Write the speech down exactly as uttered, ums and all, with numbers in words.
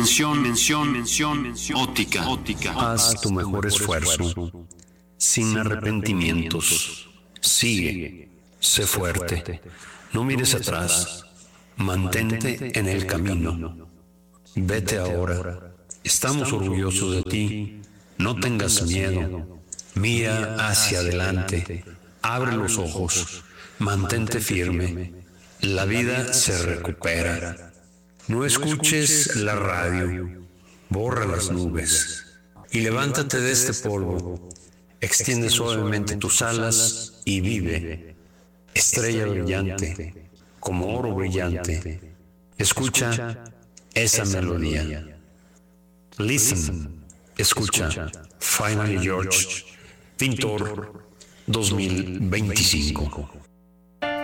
Mención, mención, mención, mención, óptica, óptica. Haz tu mejor esfuerzo, sin arrepentimientos. Sigue, sé fuerte, no mires atrás, mantente en el camino. Vete ahora, estamos orgullosos de ti, no tengas miedo, mira hacia adelante, abre los ojos, mantente firme, la vida se recupera. No escuches la radio, borra las nubes y levántate de este polvo. Extiende suavemente tus alas y vive. Estrella brillante, como oro brillante. Escucha esa melodía. Listen, escucha. Finally George, Pintor dos mil veinticinco.